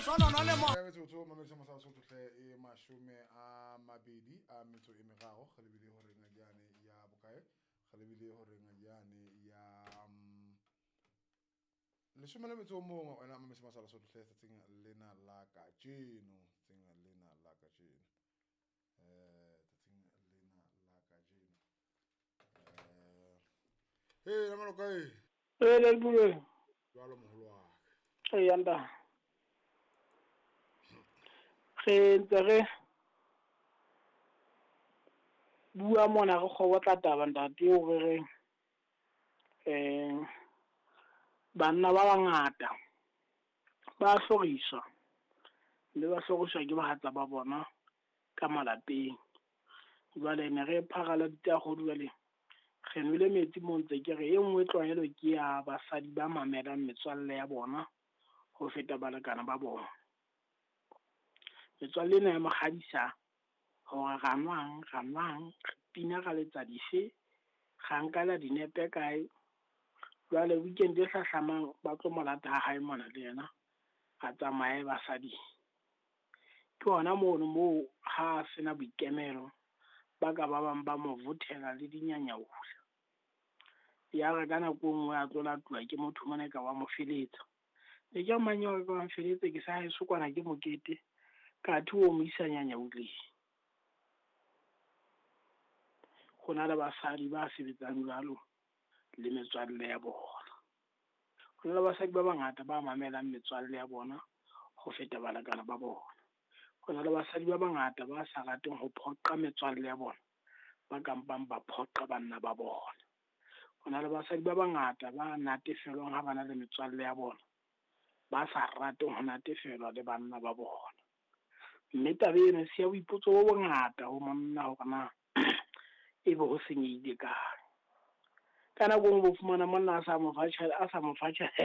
metsotso mamelisa masa sothohle e mashume a mabedi a metso e meraro ga lebile hore ngadiane ya bokae ga lebile hore ngadiane ya leshome le metso o mongwe wena mamelisa masa sothohle tsatsing lena la ka jeno tsatsing lena la ka jeno tsatsing lena la ka jeno la malokae le bule jwalo moholo wa ka yanda re bua mona go gobotla taba ntate o re banna ba bangata ba hloriswa le ba hloriswa ke bahatsa ba bona ka malapeng jwale ne re phagala ditagodu le re nwele metsi mo ntse ke re e nngwe tlwaelo ke ya basadi ba mamelang metswalle ya bona go feta balekana ba bona metswalle ena ya magadisa gore ganwang pina ga letsa dife ga nkala dinepe kae jwale weekend e hlahlamang ba tlo molata ha hae mona le yena a tsamaye basadi ke hona moo ha sena boikemelo ba ka ba bang ba mo vothela le dinyanyaula ya re ka nako nngwe a tlola tlwa ke motho mona ka wa mo feletsa le ke manyo ka wa feletsa ke sa heso kwana ke mokete ka thuo mo isanyanya utlwe gona le basadi ba sebetsang jalo le metswalle ya bona gona le basadi ba bangata ba mamelang metswalle ya bona go feta balekana ba bona gona le basadi ba bangata ba sa rateng go phoqa metswalle ya bona ba kampang ba phoqa banna ba bona gona le basadi ba bangata ba natefelwang ha bana le metswalle ya bona ba sa rateng ho natefelwa le banna ba bona mme tabe ena se ya boipotso bo bongata ho monna hore na e be ho senyehile ka nako nngwe bo fumana monna a sa mo fa